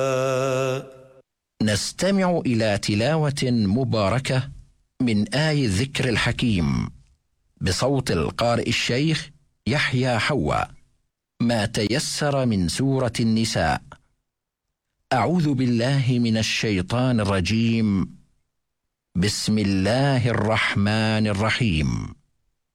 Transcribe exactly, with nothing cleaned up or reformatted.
نستمع إلى تلاوة مباركة من آي الذكر الحكيم بصوت القارئ الشيخ يحيى حوا، ما تيسر من سورة النساء. أعوذ بالله من الشيطان الرجيم. بسم الله الرحمن الرحيم.